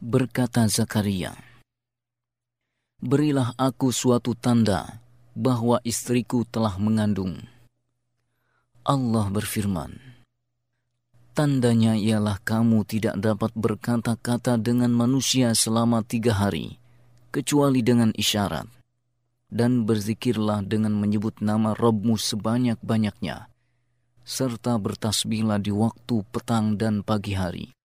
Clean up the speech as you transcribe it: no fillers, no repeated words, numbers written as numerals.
Berkata Zakaria, "Berilah aku suatu tanda bahwa istriku telah mengandung." Allah berfirman, "Tandanya ialah kamu tidak dapat berkata-kata dengan manusia selama 3 hari, kecuali dengan isyarat. Dan berzikirlah dengan menyebut nama Rabbmu sebanyak-banyaknya, serta bertasbihlah di waktu petang dan pagi hari."